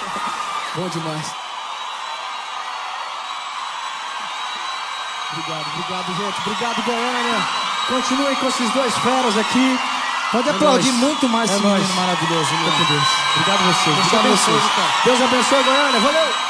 Bom demais. Obrigado, gente. Obrigado, Goiânia. Continuem com esses dois feras aqui. Pode aplaudir muito mais esse menino maravilhoso. Deus. Obrigado a vocês. Deus abençoe, Deus abençoe, Goiânia. Valeu!